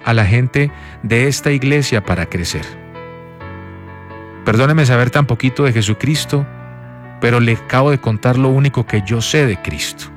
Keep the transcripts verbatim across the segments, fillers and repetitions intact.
a la gente de esta iglesia para crecer. Perdóneme saber tan poquito de Jesucristo, pero le acabo de contar lo único que yo sé de Cristo.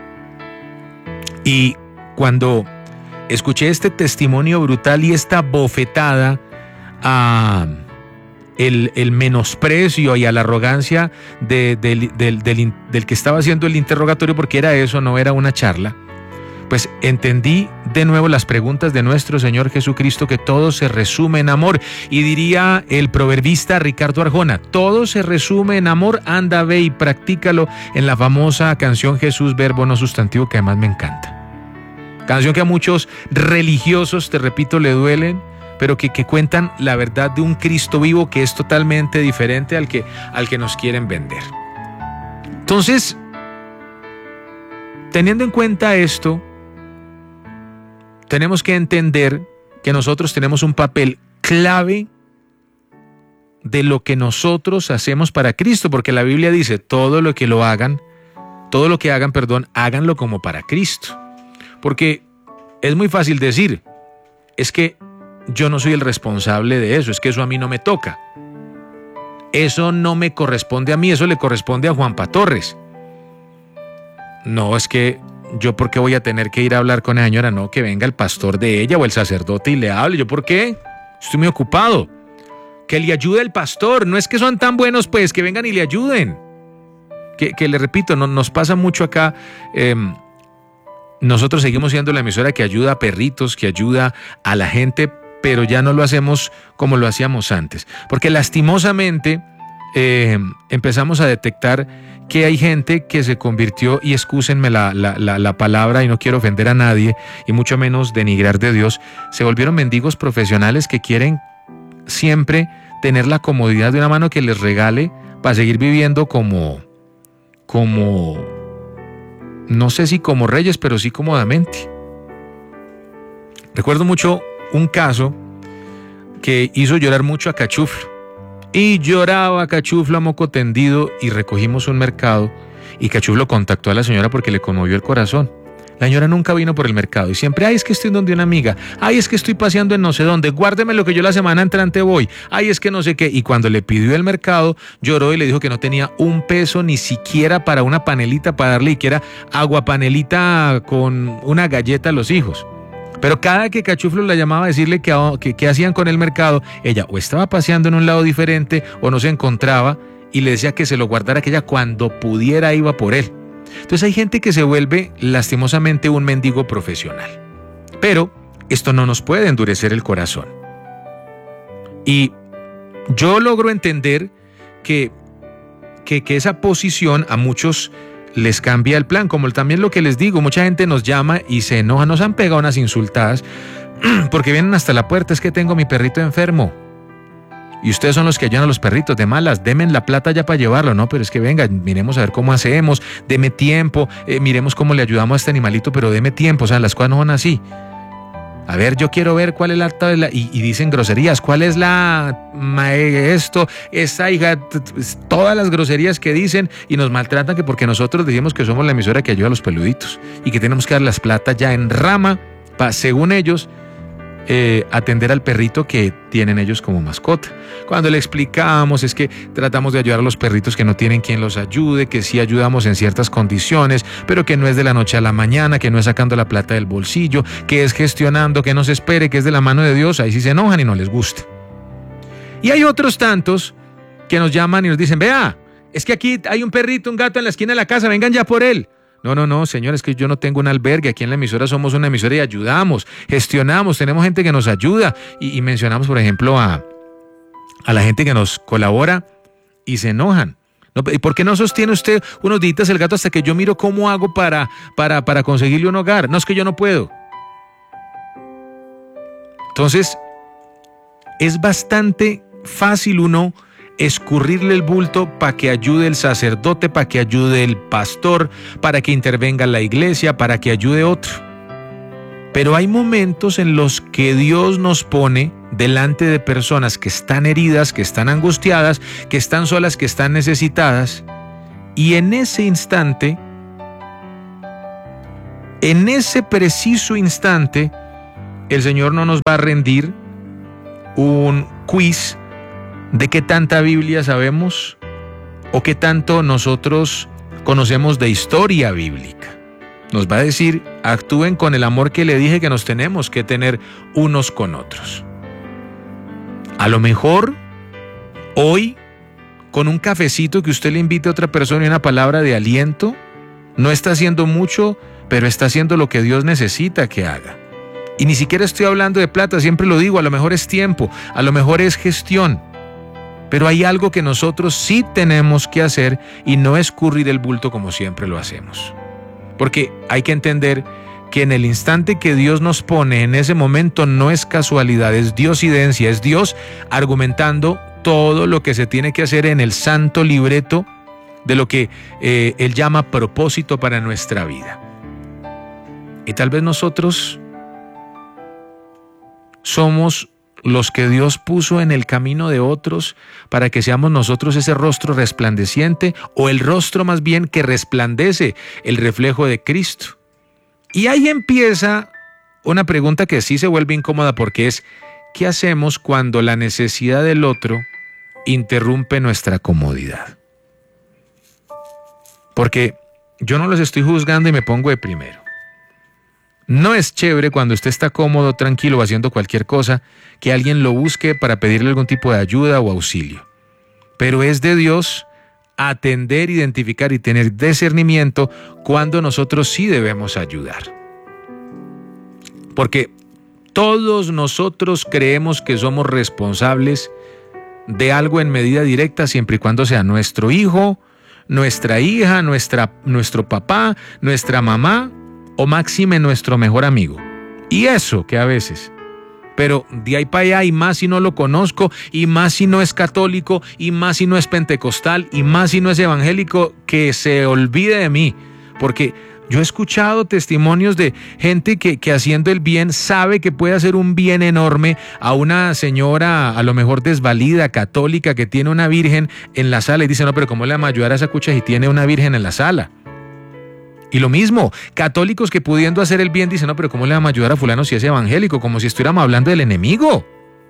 Y cuando escuché este testimonio brutal y esta bofetada a el, el menosprecio y a la arrogancia de, de, de, del, del, del que estaba haciendo el interrogatorio, porque era eso, no era una charla, pues entendí de nuevo las preguntas de nuestro Señor Jesucristo, que todo se resume en amor. Y diría el proverbista Ricardo Arjona, todo se resume en amor, anda, ve y practícalo, en la famosa canción Jesús, verbo no sustantivo, que además me encanta. Canción que a muchos religiosos, te repito, le duelen, pero que, que cuentan la verdad de un Cristo vivo que es totalmente diferente al que, al que nos quieren vender. Entonces, teniendo en cuenta esto, tenemos que entender que nosotros tenemos un papel clave de lo que nosotros hacemos para Cristo, porque la Biblia dice, todo lo que lo hagan, todo lo que hagan, perdón, háganlo como para Cristo. Porque es muy fácil decir, es que yo no soy el responsable de eso, es que eso a mí no me toca. Eso no me corresponde a mí, eso le corresponde a Juanpa Torres. No, es que yo por qué voy a tener que ir a hablar con la señora, no, que venga el pastor de ella o el sacerdote y le hable. ¿Yo por qué? Estoy muy ocupado. Que le ayude el pastor, no es que son tan buenos, pues, que vengan y le ayuden. Que, que le repito, no, nos pasa mucho acá. Eh, nosotros seguimos siendo la emisora que ayuda a perritos, que ayuda a la gente, pero ya no lo hacemos como lo hacíamos antes. Porque lastimosamente eh, empezamos a detectar que hay gente que se convirtió, y excúsenme la, la, la, la palabra y no quiero ofender a nadie y mucho menos denigrar de Dios, se volvieron mendigos profesionales que quieren siempre tener la comodidad de una mano que les regale para seguir viviendo como, como, no sé si como reyes, pero sí cómodamente. Recuerdo mucho un caso que hizo llorar mucho a Cachuflo. Y lloraba Cachuflo a moco tendido, y recogimos un mercado y Cachuflo contactó a la señora porque le conmovió el corazón. La señora nunca vino por el mercado y siempre, ay, es que estoy donde una amiga, ay, es que estoy paseando en no sé dónde, guárdeme lo que yo la semana entrante voy, ay, es que no sé qué. Y cuando le pidió el mercado, lloró y le dijo que no tenía un peso ni siquiera para una panelita para darle, y que era agua panelita con una galleta a los hijos. Pero cada que Cachuflo la llamaba a decirle que, que, que hacían con el mercado, ella o estaba paseando en un lado diferente o no se encontraba, y le decía que se lo guardara, que ella cuando pudiera iba por él. Entonces hay gente que se vuelve lastimosamente un mendigo profesional. Pero esto no nos puede endurecer el corazón. Y yo logro entender que, que, que esa posición a muchos les cambia el plan, como también lo que les digo, mucha gente nos llama y se enoja, nos han pegado unas insultadas porque vienen hasta la puerta, es que tengo mi perrito enfermo y ustedes son los que ayudan a los perritos, de malas, denme la plata ya para llevarlo, no, pero es que venga, miremos a ver cómo hacemos, deme tiempo, eh, miremos cómo le ayudamos a este animalito, pero deme tiempo, o sea, las cosas no van así. A ver, yo quiero ver cuál es la... la y, y dicen groserías, cuál es la... esto, esta hija, todas las groserías que dicen, y nos maltratan que porque nosotros decimos que somos la emisora que ayuda a los peluditos y que tenemos que dar las plata ya en rama para, según ellos, eh, atender al perrito que tienen ellos como mascota. Cuando le explicamos es que tratamos de ayudar a los perritos que no tienen quien los ayude, que sí ayudamos en ciertas condiciones, pero que no es de la noche a la mañana, que no es sacando la plata del bolsillo, que es gestionando, que no se espere, que es de la mano de Dios. Ahí sí se enojan y no les gusta. Y hay otros tantos que nos llaman y nos dicen, vea, es que aquí hay un perrito, un gato en la esquina de la casa, vengan ya por él. No, no, no, señores, que yo no tengo un albergue. Aquí en la emisora somos una emisora y ayudamos, gestionamos, tenemos gente que nos ayuda. Y, y mencionamos, por ejemplo, a, a la gente que nos colabora y se enojan. No, ¿y por qué no sostiene usted unos días el gato hasta que yo miro cómo hago para, para, para conseguirle un hogar? No, es que yo no puedo. Entonces, es bastante fácil uno escurrirle el bulto para que ayude el sacerdote, para que ayude el pastor, para que intervenga la iglesia, para que ayude otro. Pero hay momentos en los que Dios nos pone delante de personas que están heridas, que están angustiadas, que están solas, que están necesitadas, y en ese instante, en ese preciso instante, el Señor no nos va a rendir un quiz de qué tanta Biblia sabemos o qué tanto nosotros conocemos de historia bíblica. Nos va a decir, actúen con el amor que le dije que nos tenemos que tener unos con otros. A lo mejor hoy, con un cafecito que usted le invite a otra persona y una palabra de aliento, no está haciendo mucho, pero está haciendo lo que Dios necesita que haga. Y ni siquiera estoy hablando de plata, siempre lo digo, a lo mejor es tiempo, a lo mejor es gestión. Pero hay algo que nosotros sí tenemos que hacer y no escurrir el bulto como siempre lo hacemos. Porque hay que entender que en el instante que Dios nos pone en ese momento no es casualidad, es diosidencia, es Dios argumentando todo lo que se tiene que hacer en el santo libreto de lo que eh, Él llama propósito para nuestra vida. Y tal vez nosotros somos los que Dios puso en el camino de otros para que seamos nosotros ese rostro resplandeciente, o el rostro más bien que resplandece el reflejo de Cristo. Y ahí empieza una pregunta que sí se vuelve incómoda, porque es, ¿qué hacemos cuando la necesidad del otro interrumpe nuestra comodidad? Porque yo no los estoy juzgando y me pongo de primero. No es chévere cuando usted está cómodo, tranquilo, haciendo cualquier cosa, que alguien lo busque para pedirle algún tipo de ayuda o auxilio. Pero es de Dios atender, identificar y tener discernimiento cuando nosotros sí debemos ayudar. Porque todos nosotros creemos que somos responsables de algo en medida directa, siempre y cuando sea nuestro hijo, nuestra hija, nuestra, nuestro papá, nuestra mamá, o máxime nuestro mejor amigo. Y eso que a veces, pero de ahí para allá, y más si no lo conozco, y más si no es católico, y más si no es pentecostal, y más si no es evangélico, que se olvide de mí. Porque yo he escuchado testimonios de gente que, que haciendo el bien sabe que puede hacer un bien enorme a una señora a lo mejor desvalida, católica, que tiene una virgen en la sala, y dice, no, pero ¿cómo le vamos a ayudar a esa cucha si tiene una virgen en la sala? Y lo mismo, católicos que pudiendo hacer el bien dicen, no, pero ¿cómo le vamos a ayudar a fulano si es evangélico? Como si estuviéramos hablando del enemigo.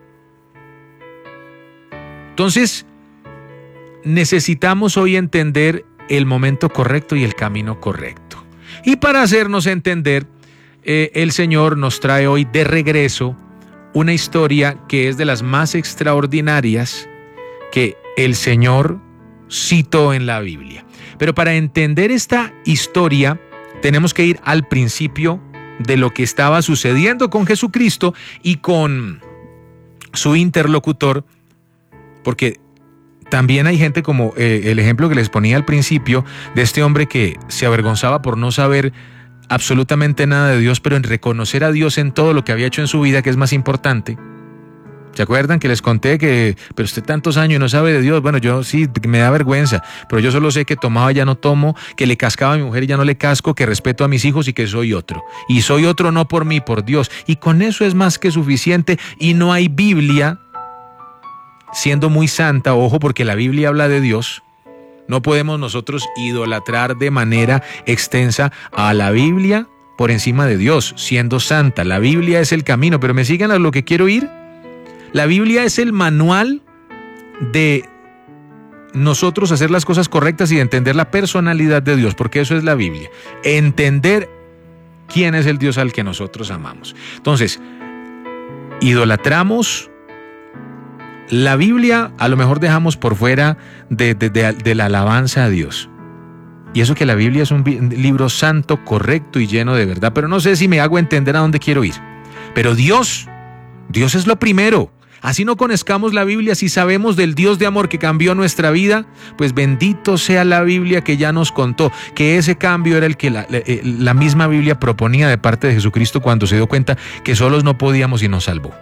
Entonces, necesitamos hoy entender el momento correcto y el camino correcto. Y para hacernos entender, eh, el Señor nos trae hoy de regreso una historia que es de las más extraordinarias que el Señor citó en la Biblia. Pero para entender esta historia tenemos que ir al principio de lo que estaba sucediendo con Jesucristo y con su interlocutor, porque también hay gente como eh, el ejemplo que les ponía al principio de este hombre que se avergonzaba por no saber absolutamente nada de Dios, pero en reconocer a Dios en todo lo que había hecho en su vida, que es más importante. ¿Se acuerdan que les conté que, pero usted tantos años y no sabe de Dios? Bueno, yo sí, me da vergüenza, pero yo solo sé que tomaba y ya no tomo, que le cascaba a mi mujer y ya no le casco, que respeto a mis hijos y que soy otro. Y soy otro no por mí, por Dios. Y con eso es más que suficiente, y no hay Biblia siendo muy santa, ojo, porque la Biblia habla de Dios. No podemos nosotros idolatrar de manera extensa a la Biblia por encima de Dios, siendo santa. La Biblia es el camino, pero ¿me siguen a lo que quiero ir? La Biblia es el manual de nosotros hacer las cosas correctas y de entender la personalidad de Dios, porque eso es la Biblia. Entender quién es el Dios al que nosotros amamos. Entonces, idolatramos la Biblia, a lo mejor dejamos por fuera de, de, de, de la alabanza a Dios. Y eso que la Biblia es un libro santo, correcto y lleno de verdad. Pero no sé si me hago entender a dónde quiero ir. Pero Dios, Dios es lo primero. Así no conozcamos la Biblia, si sabemos del Dios de amor que cambió nuestra vida, pues bendito sea la Biblia que ya nos contó que ese cambio era el que la, la, la misma Biblia proponía de parte de Jesucristo cuando se dio cuenta que solos no podíamos y nos salvó.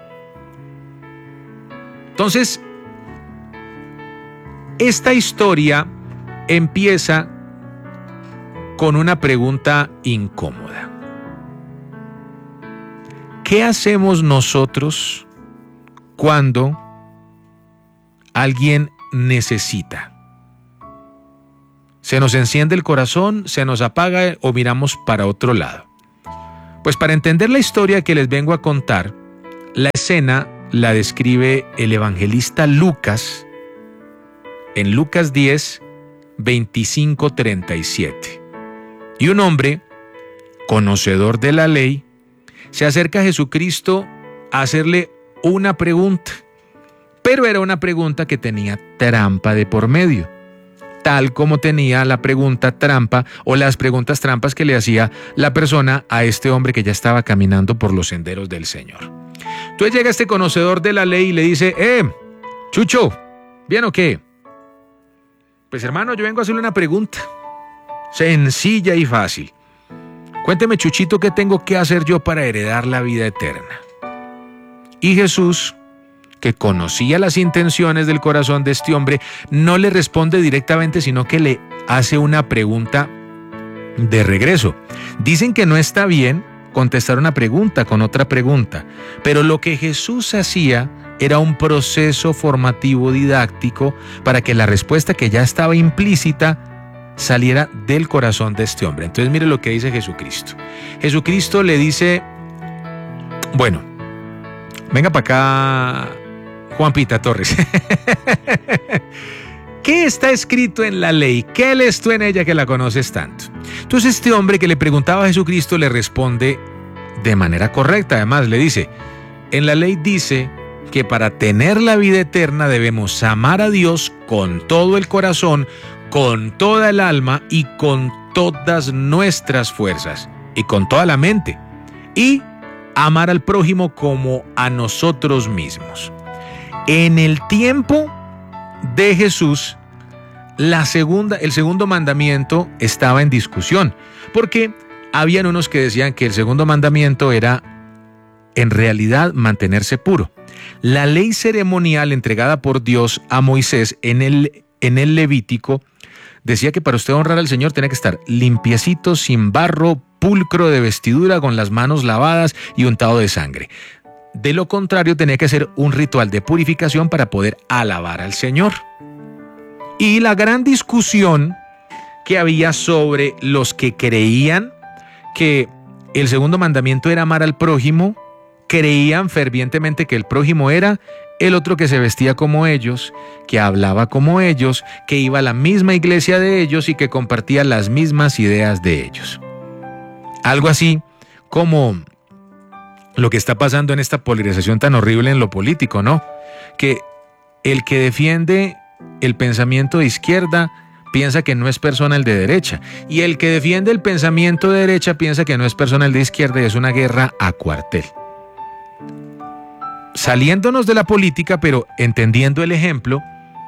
Entonces, esta historia empieza con una pregunta incómoda. ¿Qué hacemos nosotros cuando alguien necesita? ¿Se nos enciende el corazón, se nos apaga o miramos para otro lado? Pues para entender la historia que les vengo a contar, La escena la describe el evangelista Lucas en Lucas diez, veinticinco, treinta y siete. Y un hombre, conocedor de la ley, se acerca a Jesucristo a hacerle una pregunta, pero era una pregunta que tenía trampa de por medio, tal como tenía la pregunta trampa o las preguntas trampas que le hacía la persona a este hombre que ya estaba caminando por los senderos del Señor. Entonces llega este conocedor de la ley y le dice: ¡Eh, Chucho! ¿Bien o qué? Pues hermano, yo vengo a hacerle una pregunta sencilla y fácil. Cuénteme, Chuchito, ¿qué tengo que hacer yo para heredar la vida eterna? Y Jesús, que conocía las intenciones del corazón de este hombre, no le responde directamente, sino que le hace una pregunta de regreso. Dicen que no está bien contestar una pregunta con otra pregunta, pero lo que Jesús hacía era un proceso formativo didáctico para que la respuesta que ya estaba implícita saliera del corazón de este hombre. Entonces mire lo que dice Jesucristo. Jesucristo le dice: bueno, venga para acá, Juan Pita Torres. ¿Qué está escrito en la ley? ¿Qué lees tú en ella que la conoces tanto? Entonces este hombre que le preguntaba a Jesucristo le responde de manera correcta. Además le dice: en la ley dice que para tener la vida eterna debemos amar a Dios con todo el corazón, con toda el alma y con todas nuestras fuerzas y con toda la mente, y amar al prójimo como a nosotros mismos. En el tiempo de Jesús, la segunda, el segundo mandamiento estaba en discusión, porque habían unos que decían que el segundo mandamiento era en realidad mantenerse puro. La ley ceremonial entregada por Dios a Moisés en el, en el Levítico decía que para usted honrar al Señor tenía que estar limpiecito, sin barro, pulcro de vestidura, con las manos lavadas y untado de sangre. De lo contrario, tenía que hacer un ritual de purificación para poder alabar al Señor. Y la gran discusión que había sobre los que creían que el segundo mandamiento era amar al prójimo, creían fervientemente que el prójimo era el otro que se vestía como ellos, que hablaba como ellos, que iba a la misma iglesia de ellos y que compartía las mismas ideas de ellos. Algo así como lo que está pasando en esta polarización tan horrible en lo político, ¿no? Que el que defiende el pensamiento de izquierda piensa que no es persona el de derecha, y el que defiende el pensamiento de derecha piensa que no es persona el de izquierda, y es una guerra a cuartel. Saliéndonos de la política, pero entendiendo el ejemplo,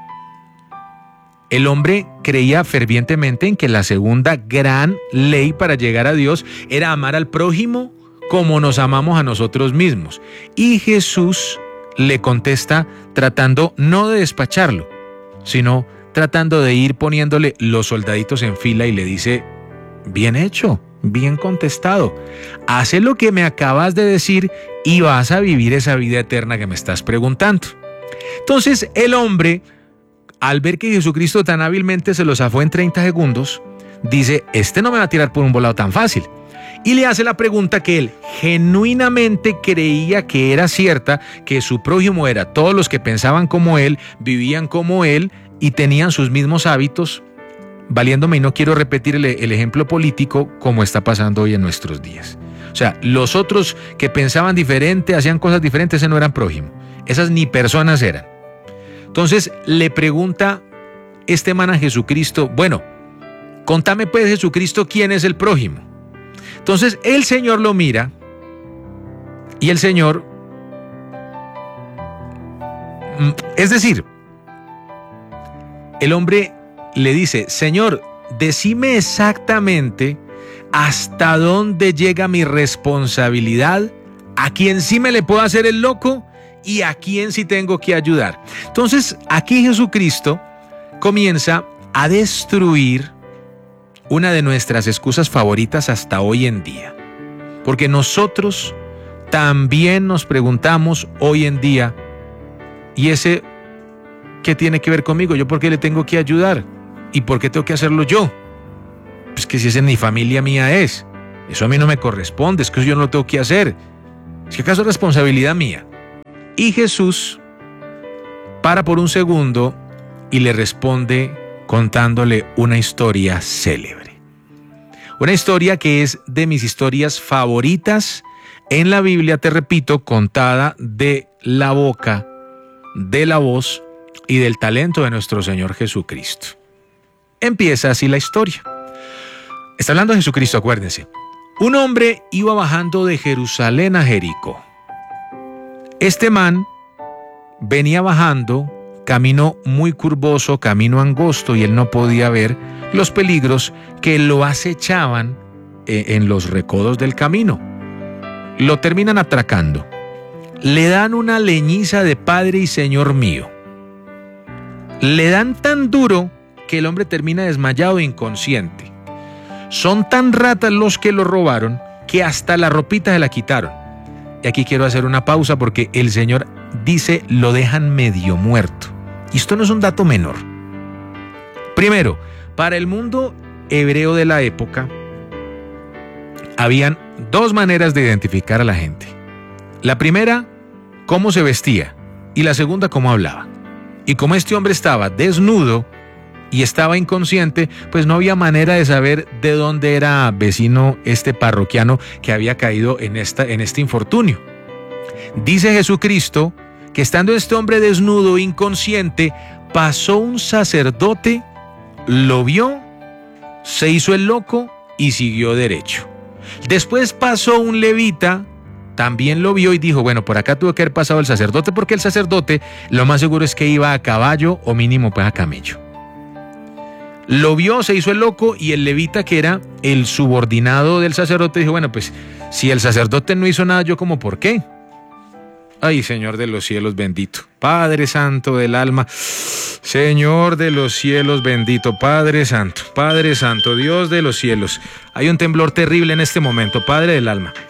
el hombre creía fervientemente en que la segunda gran ley para llegar a Dios era amar al prójimo como nos amamos a nosotros mismos. Y Jesús le contesta tratando no de despacharlo, sino tratando de ir poniéndole los soldaditos en fila, y le dice: bien hecho, bien contestado, haz lo que me acabas de decir y vas a vivir esa vida eterna que me estás preguntando. Entonces el hombre, al ver que Jesucristo tan hábilmente se lo zafó en treinta segundos, dice: este no me va a tirar por un volado tan fácil. Y le hace la pregunta que él genuinamente creía que era cierta, que su prójimo era todos los que pensaban como él, vivían como él y tenían sus mismos hábitos, valiéndome, y no quiero repetir el, el ejemplo político como está pasando hoy en nuestros días. O sea, los otros que pensaban diferente, hacían cosas diferentes, ese no eran prójimo. Esas ni personas eran. Entonces le pregunta este man a Jesucristo: bueno, contame pues, Jesucristo, ¿quién es el prójimo? Entonces el Señor lo mira, y el Señor, es decir, el hombre le dice: Señor, decime exactamente hasta dónde llega mi responsabilidad, a quién sí me le puedo hacer el loco y a quién sí tengo que ayudar. Entonces aquí Jesucristo comienza a destruir una de nuestras excusas favoritas hasta hoy en día, porque nosotros también nos preguntamos hoy en día: ¿y ese qué tiene que ver conmigo? ¿Yo por qué le tengo que ayudar? ¿Y por qué tengo que hacerlo yo? Pues que si ese ni familia mía es, eso a mí no me corresponde, es que yo no lo tengo que hacer. ¿Es que acaso es responsabilidad mía? Y Jesús para por un segundo y le responde contándole una historia célebre. Una historia que es de mis historias favoritas en la Biblia, te repito, contada de la boca, de la voz y del talento de nuestro Señor Jesucristo. Empieza así la historia. Está hablando de Jesucristo, acuérdense. Un hombre iba bajando de Jerusalén a Jericó. Este man venía bajando, camino muy curvoso, camino angosto, y él no podía ver los peligros que lo acechaban en los recodos del camino. Lo terminan atracando. Le dan una leñiza de Padre y Señor mío. Le dan tan duro que el hombre termina desmayado e inconsciente. Son tan ratas los que lo robaron que hasta la ropita se la quitaron. Y aquí quiero hacer una pausa porque el Señor dice lo dejan medio muerto. Y esto no es un dato menor. Primero, para el mundo hebreo de la época, habían dos maneras de identificar a la gente. La primera, cómo se vestía, y la segunda, cómo hablaba. Y como este hombre estaba desnudo y estaba inconsciente, pues no había manera de saber de dónde era vecino este parroquiano que había caído en, esta, en este infortunio. Dice Jesucristo que estando este hombre desnudo, inconsciente, pasó un sacerdote, lo vio, se hizo el loco y siguió derecho. Después pasó un levita, también lo vio y dijo, bueno, por acá tuvo que haber pasado el sacerdote, porque el sacerdote lo más seguro es que iba a caballo o mínimo pues a camello. Lo vio, se hizo el loco, y el levita, que era el subordinado del sacerdote, dijo, bueno, pues si el sacerdote no hizo nada, yo como por qué. Ay, Señor de los cielos bendito, Padre Santo del alma, Señor de los cielos bendito, Padre Santo, Padre Santo, Dios de los cielos. Hay un temblor terrible en este momento, Padre del alma.